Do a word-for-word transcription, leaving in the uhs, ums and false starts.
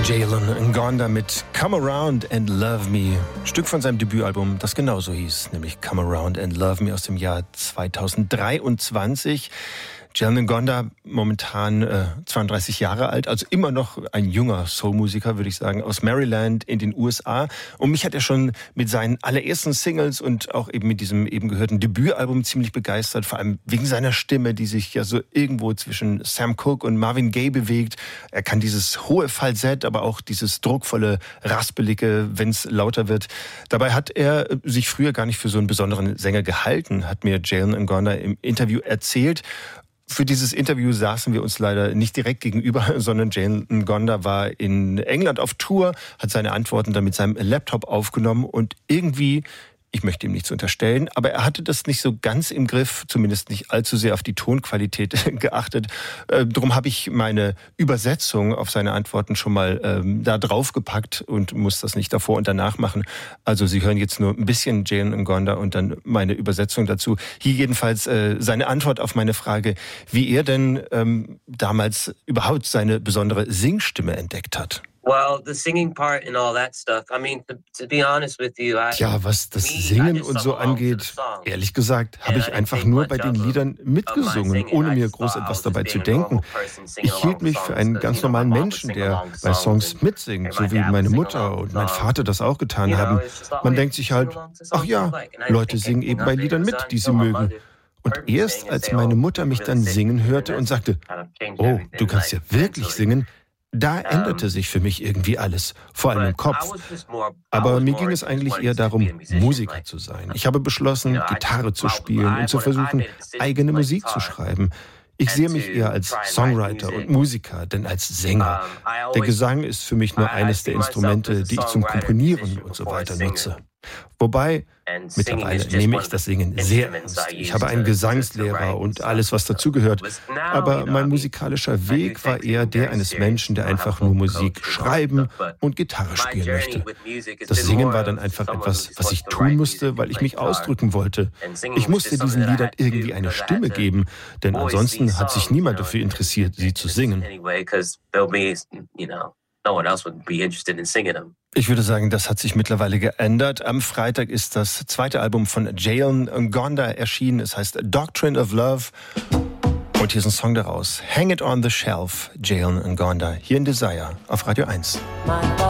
Jalen Ngonda mit Come Around and Love Me. Stück von seinem Debütalbum, das genauso hieß, nämlich Come Around and Love Me aus dem Jahr zweitausenddreiundzwanzig. Jalen Ngonda, momentan äh, zweiunddreißig Jahre alt, also immer noch ein junger Soulmusiker, würde ich sagen, aus Maryland in den U S A. Und mich hat er schon mit seinen allerersten Singles und auch eben mit diesem eben gehörten Debütalbum ziemlich begeistert, vor allem wegen seiner Stimme, die sich ja so irgendwo zwischen Sam Cooke und Marvin Gaye bewegt. Er kann dieses hohe Falsett, aber auch dieses druckvolle, raspelige, wenn es lauter wird. Dabei hat er sich früher gar nicht für so einen besonderen Sänger gehalten, hat mir Jalen Ngonda im Interview erzählt. Für dieses Interview saßen wir uns leider nicht direkt gegenüber, sondern Jalen Ngonda war in England auf Tour, hat seine Antworten dann mit seinem Laptop aufgenommen und irgendwie, ich möchte ihm nichts unterstellen, aber er hatte das nicht so ganz im Griff, zumindest nicht allzu sehr auf die Tonqualität geachtet. Äh, darum habe ich meine Übersetzung auf seine Antworten schon mal ähm, da draufgepackt und muss das nicht davor und danach machen. Also Sie hören jetzt nur ein bisschen Jalen Ngonda und dann meine Übersetzung dazu. Hier jedenfalls äh, seine Antwort auf meine Frage, wie er denn ähm, damals überhaupt seine besondere Singstimme entdeckt hat. Well, the singing part and all that stuff. I mean, to, to be honest with you, I, Tja, was das Singen und so angeht, ehrlich gesagt, habe ich einfach nur bei den Liedern mitgesungen, ohne mir groß etwas dabei zu denken. Ich hielt mich für einen ganz normalen Menschen, der bei Songs mitsingt, so wie meine Mutter und mein Vater das auch getan haben. Man denkt sich halt, ach ja, Leute singen eben bei Liedern mit, die sie mögen. Und erst als meine Mutter mich dann singen hörte und sagte, oh, du kannst ja wirklich singen, da änderte sich für mich irgendwie alles, vor allem im Kopf. Aber mir ging es eigentlich eher darum, Musiker zu sein. Ich habe beschlossen, Gitarre zu spielen und zu versuchen, eigene Musik zu schreiben. Ich sehe mich eher als Songwriter und Musiker, denn als Sänger. Der Gesang ist für mich nur eines der Instrumente, die ich zum Komponieren und so weiter nutze. Wobei, mittlerweile nehme ich das Singen sehr ernst. Ich habe einen Gesangslehrer und alles, was dazugehört. Aber mein musikalischer Weg war eher der eines Menschen, der einfach nur Musik schreiben und Gitarre spielen möchte. Das Singen war dann einfach etwas, was ich tun musste, weil ich mich ausdrücken wollte. Ich musste diesen Liedern irgendwie eine Stimme geben, denn ansonsten hat sich niemand dafür interessiert, sie zu singen. No one else would be interested in singing them. Ich würde sagen, das hat sich mittlerweile geändert. Am Freitag ist das zweite Album von Jalen Ngonda erschienen. Es heißt Doctrine of Love. Und hier ist ein Song daraus. Hang It on the Shelf, Jalen Ngonda. Hier in Desire auf Radio eins.